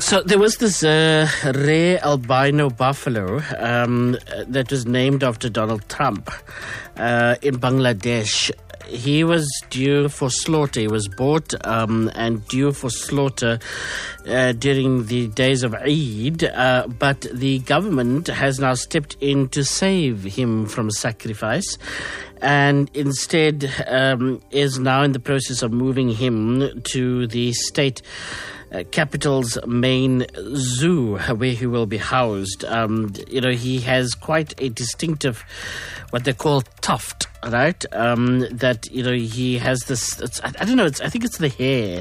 So there was this rare albino buffalo that was named after Donald Trump in Bangladesh. He was due for slaughter. He was bought and due for slaughter during the days of Eid, but the government has now stepped in to save him from sacrifice, and instead is now in the process of moving him to the state capital's main zoo, where he will be housed. He has quite a distinctive, what they call tuft, right? That he has this. I don't know. I think it's the hair.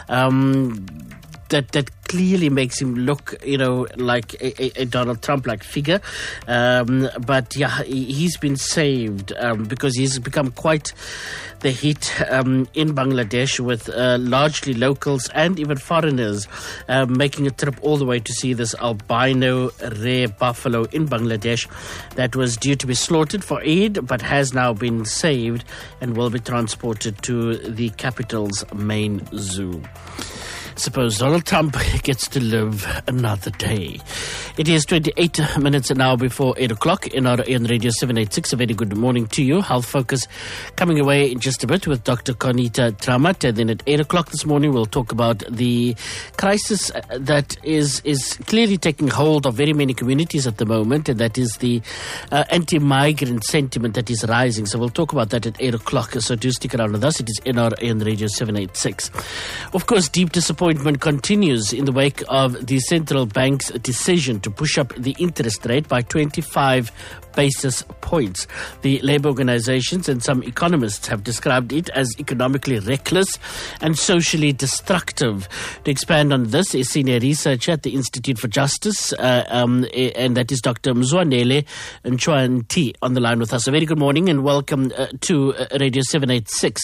That clearly makes him look, like a Donald Trump-like figure. But yeah, he's been saved because he's become quite the hit in Bangladesh, with largely locals and even foreigners making a trip all the way to see this albino rare buffalo in Bangladesh that was due to be slaughtered for Eid, but has now been saved and will be transported to the capital's main zoo. Suppose Donald Trump gets to live another day. It is 28 minutes now before 8 o'clock in our AN Radio 786. A very good morning to you. Health Focus coming away in just a bit with Dr. Conita Tramat. And then at 8 o'clock this morning, we'll talk about the crisis that is clearly taking hold of very many communities at the moment, and that is the anti-migrant sentiment that is rising. So we'll talk about that at 8 o'clock. So do stick around with us. It is in our AN Radio 786. Of course, deep disappointment continues in the wake of the central bank's decision to push up the interest rate by 25 basis points. The labour organisations and some economists have described it as economically reckless and socially destructive. To expand on this, a senior researcher at the Institute for Justice, and that is Dr. Mzwanele Nchwanti, on the line with us. A very good morning and welcome to Radio 786.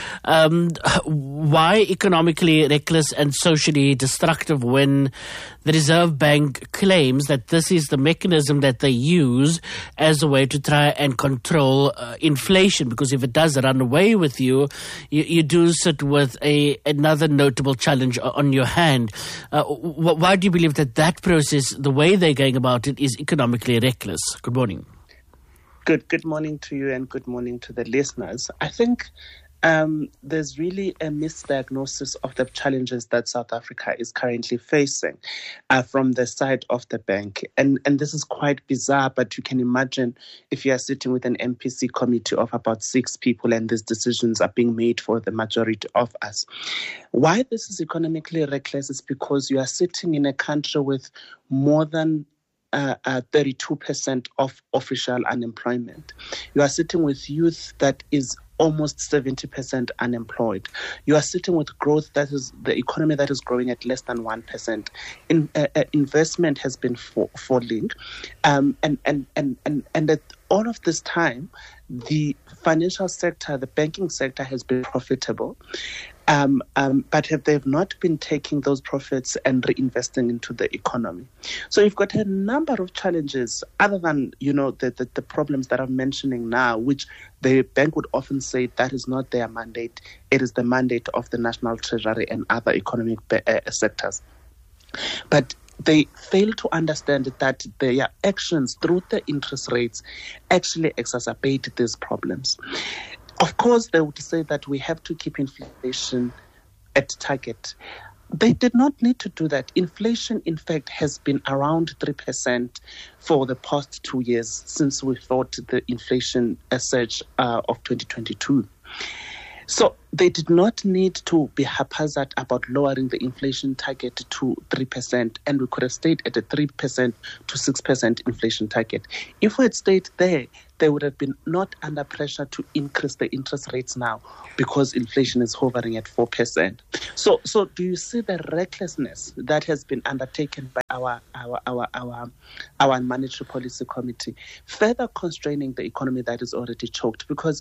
Why economically reckless and socially destructive when the Reserve Bank claims that this is the mechanism that they use as a way to try and control inflation? Because if it does run away with you, you do sit with another notable challenge on your hand. Why do you believe that process, the way they're going about it, is economically reckless? Good morning. Good morning to you and good morning to the listeners. I think there's really a misdiagnosis of the challenges that South Africa is currently facing from the side of the bank. And this is quite bizarre, but you can imagine if you are sitting with an MPC committee of about 6 people and these decisions are being made for the majority of us. Why this is economically reckless is because you are sitting in a country with more than 32% of official unemployment. You are sitting with youth that is almost 70% unemployed. You are sitting with growth that is the economy that is growing at less than 1%. Investment has been falling, and at all of this time, the financial sector, the banking sector, has been profitable. But they've not been taking those profits and reinvesting into the economy. So you've got a number of challenges other than, the problems that I'm mentioning now, which the bank would often say that is not their mandate. It is the mandate of the National Treasury and other economic sectors. But they fail to understand that their actions through the interest rates actually exacerbate these problems. Of course, they would say that we have to keep inflation at target. They did not need to do that. Inflation, in fact, has been around 3% for the past 2 years since we thought the inflation surge of 2022. So they did not need to be haphazard about lowering the inflation target to 3%, and we could have stayed at a 3% to 6% inflation target. If we had stayed there, they would have been not under pressure to increase the interest rates now because inflation is hovering at 4%. So do you see the recklessness that has been undertaken by our monetary policy committee, further constraining the economy that is already choked? Because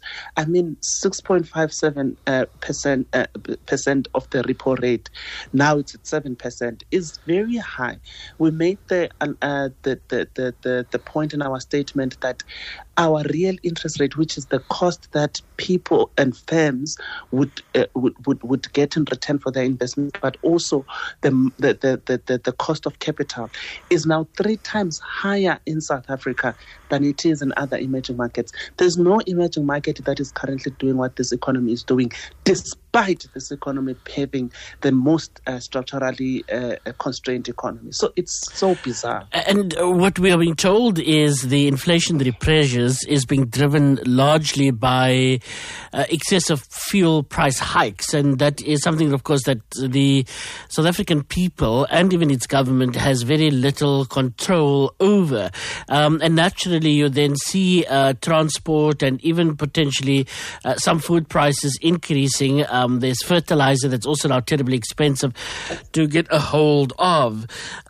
6.57% of the repo rate, now it's at 7%, is very high. We made the point in our statement that our real interest rate, which is the cost that people and firms would get in return for their investment, but also the cost of capital, is now 3 times higher in South Africa than it is in other emerging markets. There's no emerging market that is currently doing what this economy is doing, despite this economy having the most structurally constrained economy. So it's so bizarre. And what we are being told is the inflationary pressures is being driven largely by excessive fuel price hikes, and that is something, of course, that the South African people and even its government has very little control over. And naturally, you then see transport and even potentially some food prices increasing. There's fertilizer that's also now terribly expensive to get a hold of.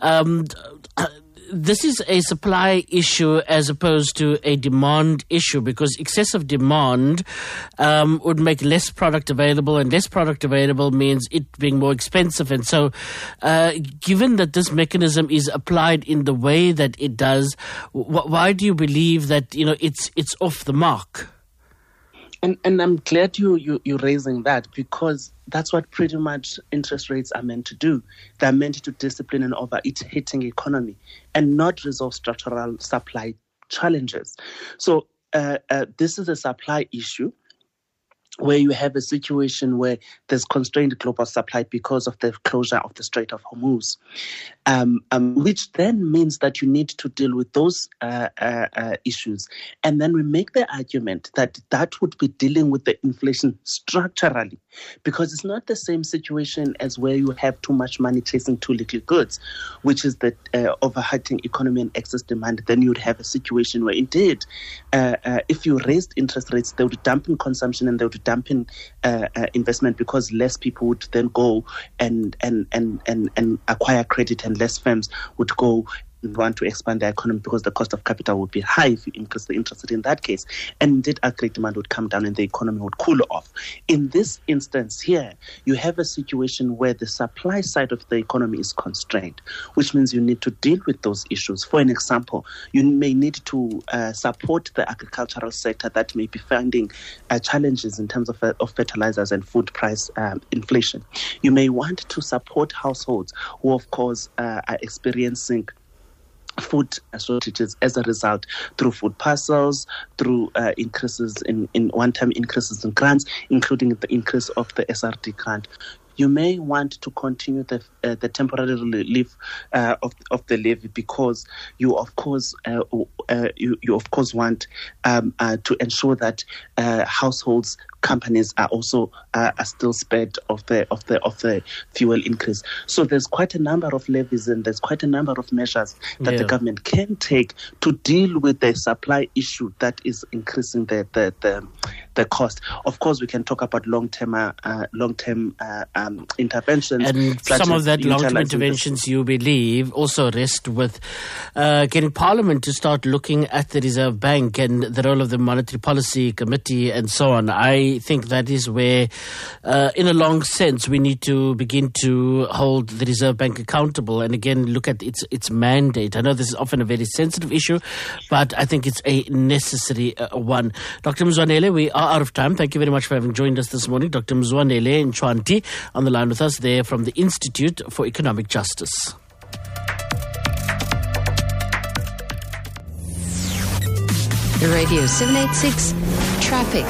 This is a supply issue as opposed to a demand issue, because excessive demand would make less product available, and less product available means it being more expensive. And so given that this mechanism is applied in the way that it does, why do you believe that it's off the mark? And I'm glad you're raising that, because that's what pretty much interest rates are meant to do. They're meant to discipline an overheating economy and not resolve structural supply challenges. So this is a supply issue where you have a situation where there's constrained global supply because of the closure of the Strait of Hormuz, which then means that you need to deal with those issues. And then we make the argument that that would be dealing with the inflation structurally, because it's not the same situation as where you have too much money chasing too little goods, which is the overheating economy and excess demand. Then you'd have a situation where indeed, if you raised interest rates, they would dampen consumption and they would dampen investment, because less people would then go and acquire credit, and less firms would go and want to expand their economy because the cost of capital would be high if you increase the interest rate in that case. And indeed, aggregate demand would come down and the economy would cool off. In this instance here, you have a situation where the supply side of the economy is constrained, which means you need to deal with those issues. For an example, you may need to support the agricultural sector that may be finding challenges in terms of fertilizers and food price inflation. You may want to support households who, of course, are experiencing food shortages as a result through food parcels, through increases in one-time increases in grants, including the increase of the SRD grant. You may want to continue the temporary relief of the levy, because you of course want to ensure that households, companies are also are still spared of the fuel increase. So there's quite a number of levies and there's quite a number of measures that the government can take to deal with the supply issue that is increasing the cost. Of course, we can talk about long-term interventions. And some of that long-term interventions, you believe, also rest with getting Parliament to start looking at the Reserve Bank and the role of the Monetary Policy Committee and so on. I think that is where, in a long sense, we need to begin to hold the Reserve Bank accountable and again look at its mandate. I know this is often a very sensitive issue, but I think it's a necessary one. Dr. Mzwanele, we are out of time. Thank you very much for having joined us this morning. Dr. Mzwanele Nchwanti on the line with us there from the Institute for Economic Justice. Radio 786 Traffic.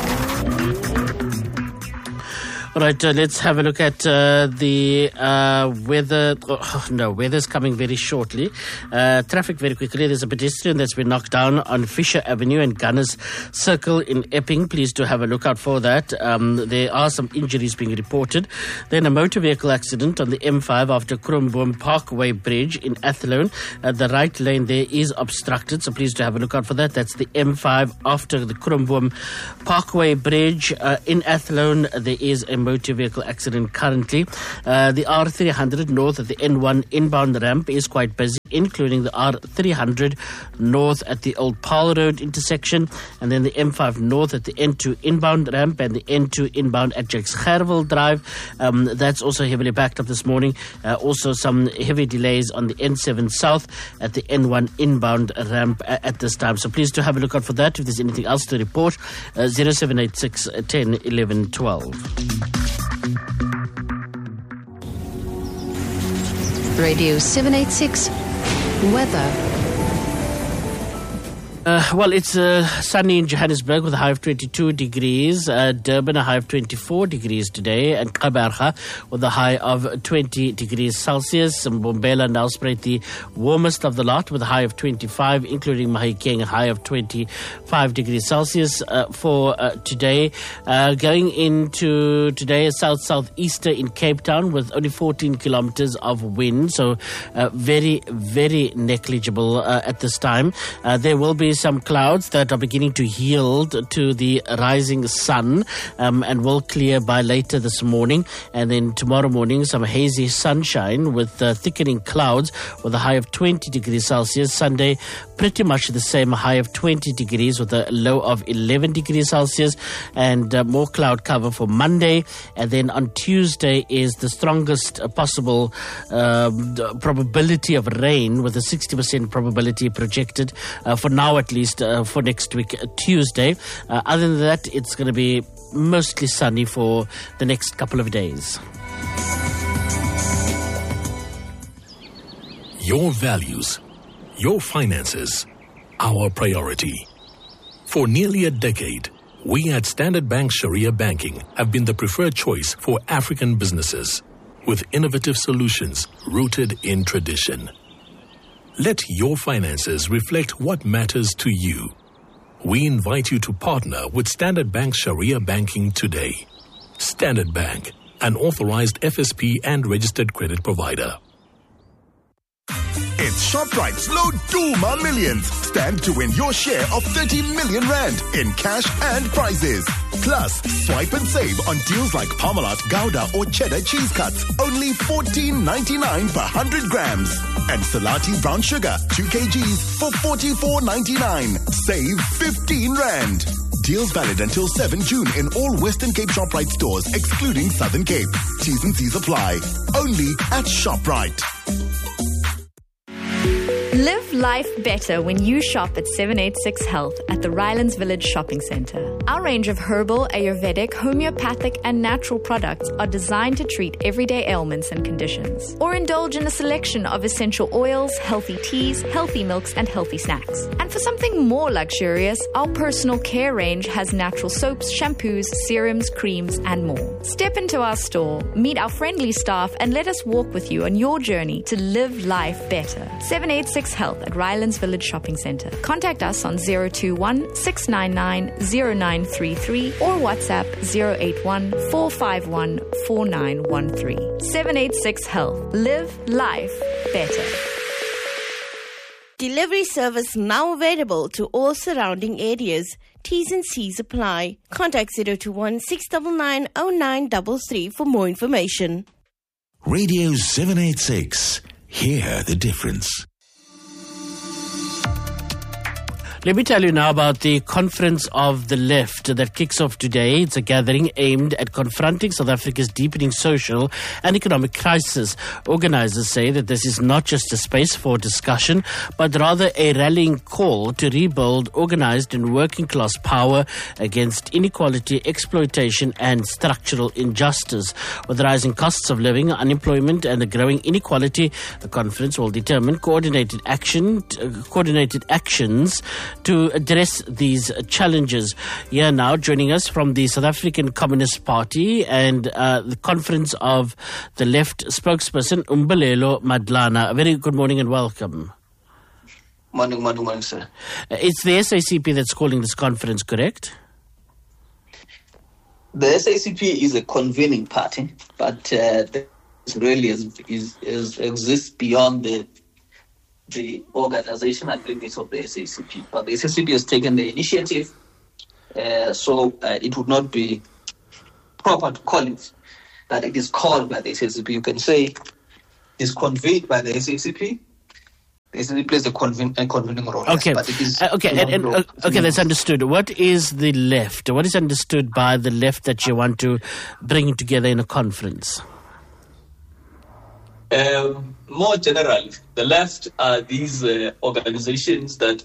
All right, let's have a look at the weather. Weather's coming very shortly. Traffic very quickly. There's a pedestrian that's been knocked down on Fisher Avenue and Gunners Circle in Epping. Please do have a look out for that. There are some injuries being reported. Then a motor vehicle accident on the M5 after Kromboom Parkway Bridge in Athlone. The right lane there is obstructed, so please do have a look out for that. That's the M5 after the Kromboom Parkway Bridge in Athlone. There is a motor vehicle accident currently. The R300 north at the N1 inbound ramp is quite busy, including the R300 north at the Old Paarl Road intersection, and then the M5 north at the N2 inbound ramp and the N2 inbound at Jakes Gerwel Drive. That's also heavily backed up this morning. Also some heavy delays on the N7 south at the N1 inbound ramp at this time. So please do have a look out for that. If there's anything else to report, 0786 10 11 12. Radio 786 weather. Well, it's sunny in Johannesburg with a high of 22 degrees. Durban, a high of 24 degrees today. And Kabarga with a high of 20 degrees Celsius. And Mbombela now spread the warmest of the lot with a high of 25, including Mahikeng, a high of 25 degrees Celsius for today. Going into today, a south-southeaster in Cape Town with only 14 kilometers of wind. So very, very negligible at this time. There will be some clouds that are beginning to yield to the rising sun and will clear by later this morning. And then tomorrow morning, some hazy sunshine with thickening clouds with a high of 20 degrees Celsius. Sunday, pretty much the same, a high of 20 degrees with a low of 11 degrees Celsius. And more cloud cover for Monday. And then on Tuesday is the strongest possible probability of rain with a 60% probability projected for now at least for next week, Tuesday. Other than that, it's going to be mostly sunny for the next couple of days. Your values, your finances, our priority. For nearly a decade, we at Standard Bank Sharia Banking have been the preferred choice for African businesses with innovative solutions rooted in tradition. Let your finances reflect what matters to you. We invite you to partner with Standard Bank Sharia Banking today. Standard Bank, an authorized FSP and registered credit provider. It's ShopRite's Low Duma Millions. Stand to win your share of 30 million rand in cash and prizes. Plus, swipe and save on deals like Parmalat, Gouda or Cheddar cheese cuts. Only $14.99 per 100 grams. And Salati brown sugar, 2 kgs for $44.99. Save 15 rand. Deals valid until 7 June in all Western Cape ShopRite stores, excluding Southern Cape. T's and C's apply. Only at ShopRite. Live life better when you shop at 786 Health at the Rylands Village Shopping Centre. Our range of herbal, Ayurvedic, homeopathic and natural products are designed to treat everyday ailments and conditions. Or indulge in a selection of essential oils, healthy teas, healthy milks and healthy snacks. And for something more luxurious, our personal care range has natural soaps, shampoos, serums, creams and more. Step into our store, meet our friendly staff and let us walk with you on your journey to live life better. 786 Health at Rylands Village Shopping Centre. Contact us on 021 699 0933 or WhatsApp 081 451 4913. 786 Health. Live life better. Delivery service now available to all surrounding areas. T's and C's apply. Contact 021 699 0933 for more information. Radio 786. Hear the difference. Let me tell you now about the Conference of the Left that kicks off today. It's a gathering aimed at confronting South Africa's deepening social and economic crisis. Organizers say that this is not just a space for discussion, but rather a rallying call to rebuild organized and working class power against inequality, exploitation and structural injustice. With rising costs of living, unemployment and the growing inequality, the conference will determine coordinated actions to address these challenges. Here now, joining us from the South African Communist Party and the Conference of the Left spokesperson, Umbulelo Madlana. A very good morning and welcome. Morning, sir. It's the SACP that's calling this conference, correct? The SACP is a convening party, but this really exists beyond the organizational limits of the SACP. But the SACP has taken the initiative, so it would not be proper to call it that it is called by the SACP. You can say it is convened by the SACP. The SACP plays a convening role. Okay, yes, but it is okay, that's understood. What is the left? What is understood by the left that you want to bring together in a conference? More generally, the left are these organizations that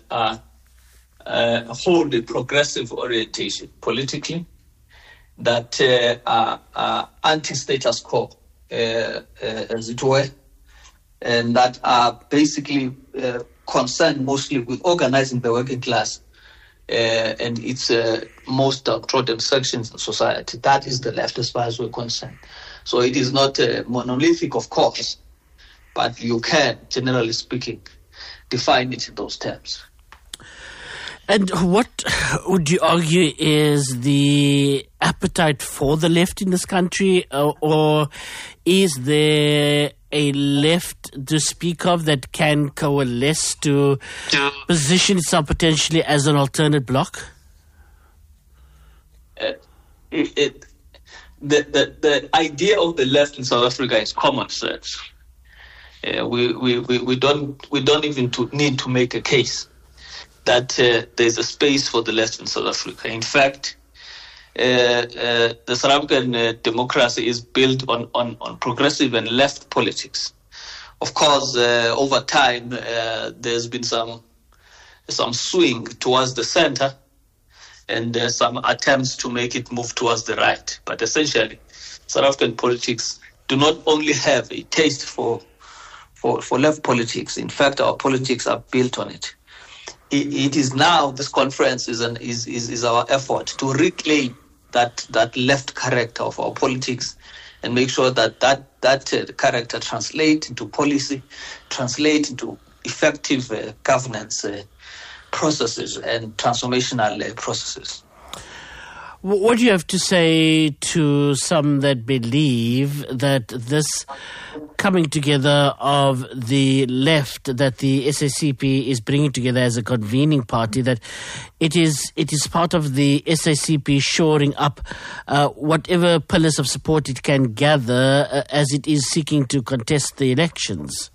hold a progressive orientation politically, that are anti-status quo, as it were, and that are basically concerned mostly with organizing the working class and its most downtrodden sections in society. That is the left as far as we're concerned. So it is not monolithic, of course, but you can, generally speaking, define it in those terms. And what would you argue is the appetite for the left in this country, or is there a left to speak of that can coalesce to position itself potentially as an alternate bloc? The idea of the left in South Africa is common sense. We don't even need to make a case that there's a space for the left in South Africa. In fact, the South African democracy is built on progressive and left politics. Of course, over time, there's been some swing towards the center and some attempts to make it move towards the right. But essentially, South African politics do not only have a taste for left politics. In fact, our politics are built on it. It is now, this conference is our effort to reclaim that left character of our politics and make sure that character translates into policy, translates into effective governance processes and transformational processes. What do you have to say to some that believe that this coming together of the left, that the SACP is bringing together as a convening party, that it is part of the SACP shoring up whatever pillars of support it can gather as it is seeking to contest the elections?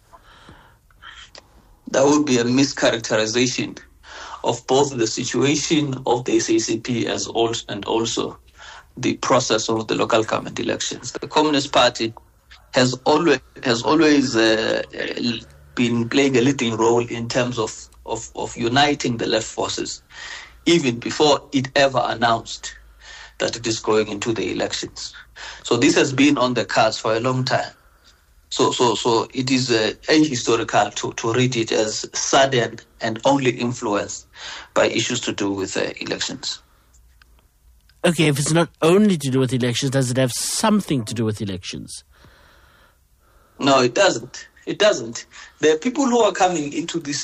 That would be a mischaracterization of both the situation of the SACP and also the process of the local government elections. The Communist Party has always been playing a leading role in terms of uniting the left forces, even before it ever announced that it is going into the elections. So this has been on the cards for a long time. So it is ahistorical to read it as sudden and only influenced by issues to do with elections. Okay, if it's not only to do with elections, does it have something to do with elections? No, it doesn't. It doesn't. The people who are coming into this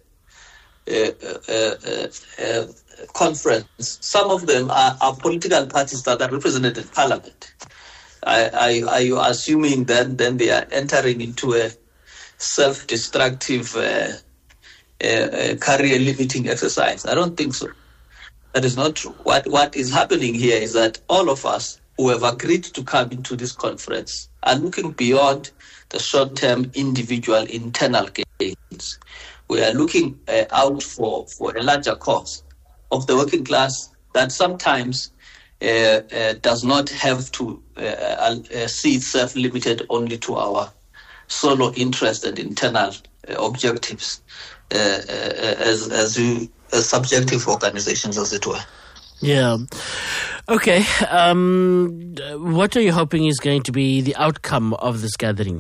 conference, some of them are political parties that are represented in parliament. Are you assuming that then they are entering into a self-destructive career-limiting exercise? I don't think so. That is not true. What is happening here is that all of us who have agreed to come into this conference are looking beyond the short-term individual internal gains. We are looking out for a larger cause of the working class that sometimes does not have to see itself limited only to our solo interest and internal objectives as subjective organizations, as it were. Yeah. Okay. What are you hoping is going to be the outcome of this gathering?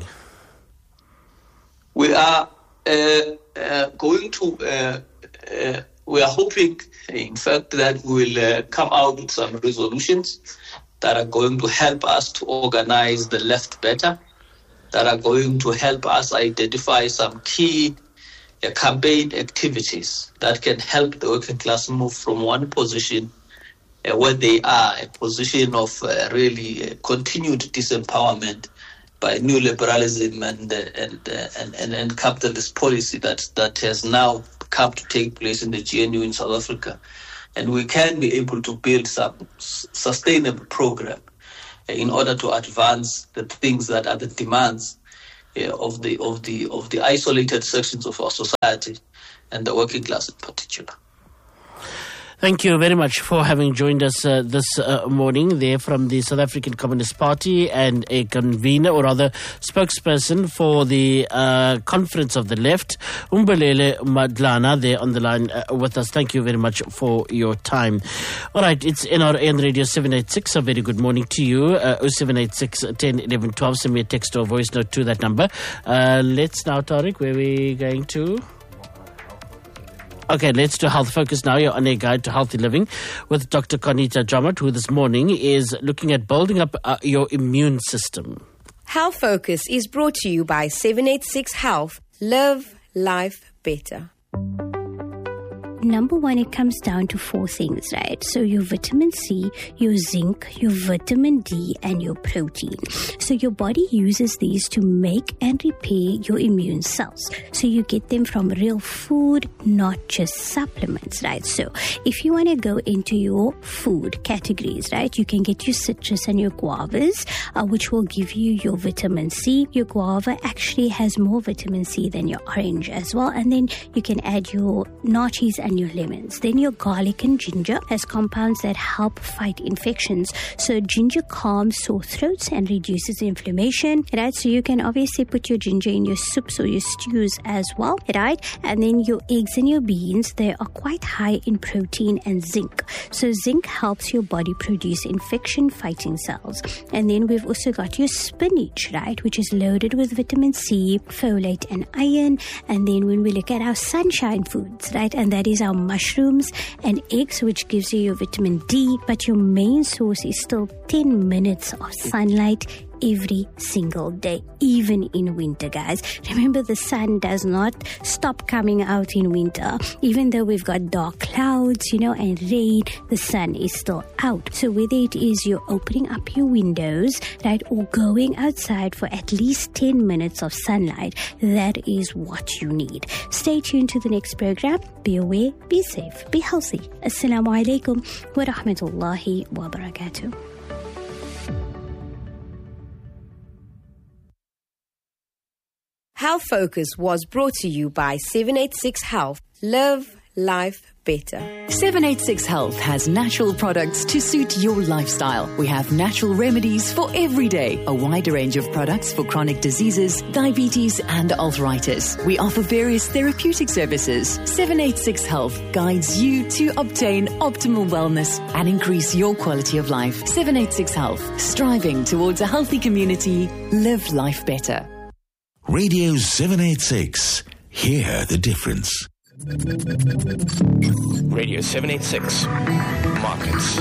We are going to... we are hoping, in fact, that we will come out with some resolutions that are going to help us to organize the left better, that are going to help us identify some key campaign activities that can help the working class move from one position where they are, a position of really continued disempowerment by neoliberalism and capitalist policy that has now come to take place in the GNU in South Africa. And we can be able to build some sustainable program in order to advance the things that are the demands of the isolated sections of our society and the working class in particular. Thank you very much for having joined us this morning. There from the South African Communist Party and a convener, or rather spokesperson for the Conference of the Left, Umbulele Madlana, there on the line with us. Thank you very much for your time. All right, it's NRN Radio 786. A very good morning to you. 0786 10 11 12. Send me a text or voice note to that number. Let's now, Tariq, where are we going to? Okay, let's do Health Focus now. You're on a guide to healthy living with Dr. Conita Jamat, who this morning is looking at building up your immune system. Health Focus is brought to you by 786 Health. Live life better. Number one, it comes down to four things, right? So your vitamin C, your zinc, your vitamin D, and your protein. So your body uses these to make and repair your immune cells. So you get them from real food, not just supplements, right? So if you want to go into your food categories, right, you can get your citrus and your guavas, which will give you your vitamin C. Your guava actually has more vitamin C than your orange as well. And then you can add your natis and your lemons. Then your garlic and ginger has compounds that help fight infections. So ginger calms sore throats and reduces inflammation, right? So you can obviously put your ginger in your soups or your stews as well, right? And then your eggs and your beans, they are quite high in protein and zinc. So zinc helps your body produce infection-fighting cells. And then we've also got your spinach, right, which is loaded with vitamin C, folate and iron. And then when we look at our sunshine foods, right, and that is our mushrooms and eggs, which gives you your vitamin D, but your main source is still 10 minutes of sunlight every single day, even in winter, guys. Remember, the sun does not stop coming out in winter. Even though we've got dark clouds, and rain, the sun is still out. So whether it is you're opening up your windows, right, or going outside for at least 10 minutes of sunlight, that is what you need. Stay tuned to the next program. Be aware, be safe, be healthy. Assalamu alaikum wa rahmatullahi wa barakatuh. Health Focus was brought to you by 786 Health. Live life better. 786 Health has natural products to suit your lifestyle. We have natural remedies for every day, a wide range of products for chronic diseases, diabetes and arthritis. We offer various therapeutic services. 786 Health guides you to obtain optimal wellness and increase your quality of life. 786 Health, striving towards a healthy community. Live life better. Radio 786. Hear the difference. Radio 786. Markets.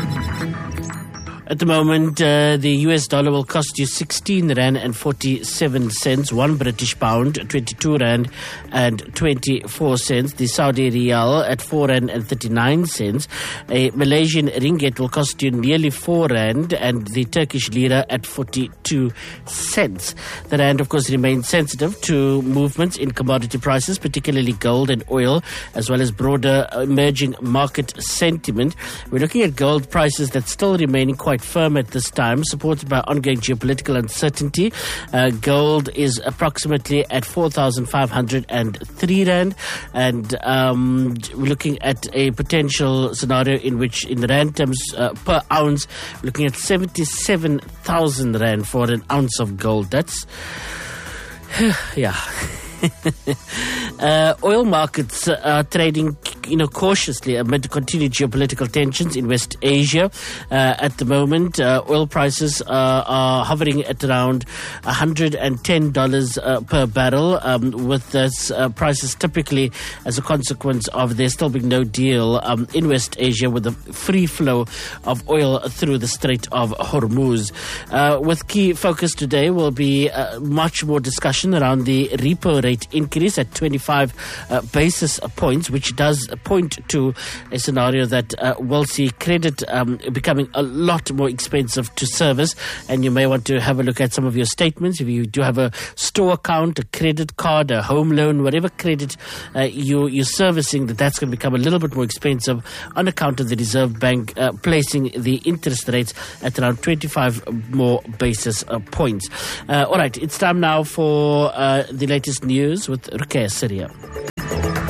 At the moment, the US dollar will cost you 16 Rand and 47 cents. 1 British pound, 22 Rand and 24 cents. The Saudi Riyal at 4 Rand and 39 cents. A Malaysian ringgit will cost you nearly 4 Rand, and the Turkish lira at 42 cents. The Rand, of course, remains sensitive to movements in commodity prices, particularly gold and oil, as well as broader emerging market sentiment. We're looking at gold prices that still remaining quite firm at this time, supported by ongoing geopolitical uncertainty. Gold is approximately at 4,503 Rand, and we're looking at a potential scenario in which, in Rand terms, per ounce, we're looking at 77,000 Rand for an ounce of gold. That's yeah. Oil markets are trading, cautiously amid continued geopolitical tensions in West Asia. At the moment, oil prices are hovering at around $110 per barrel, with those prices typically as a consequence of there still being no deal in West Asia with the free flow of oil through the Strait of Hormuz. With key focus today will be much more discussion around the repo rate increase at 25 basis points, which does point to a scenario that will see credit becoming a lot more expensive to service, and you may want to have a look at some of your statements. If you do have a store account, a credit card, a home loan, whatever credit you're servicing, that's going to become a little bit more expensive on account of the Reserve Bank placing the interest rates at around 25 more basis points. All right, it's time now for the latest news with Ruqayyah Syria.